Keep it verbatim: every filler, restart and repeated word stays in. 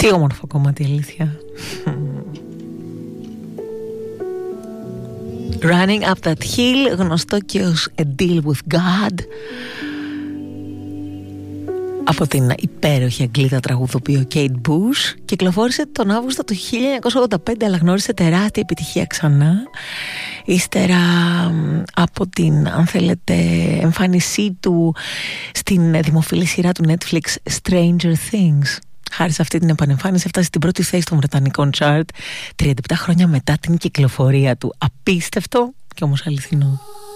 Τι όμορφο κομμάτι, αλήθεια. Running Up That Hill, γνωστό και ως A Deal With God, από την υπέροχη Αγγλίδα τραγουδοποιό Kate Bush. Κυκλοφόρησε τον Αύγουστο του χίλια εννιακόσια ογδόντα πέντε, αλλά γνώρισε τεράστια επιτυχία ξανά ύστερα από την, αν θέλετε, εμφάνισή του στην δημοφιλή σειρά του Netflix Stranger Things. Χάρη σε αυτή την επανεμφάνιση έφτασε στην πρώτη θέση των βρετανικών chart τριάντα επτά χρόνια μετά την κυκλοφορία του. Απίστευτο και όμως αληθινό.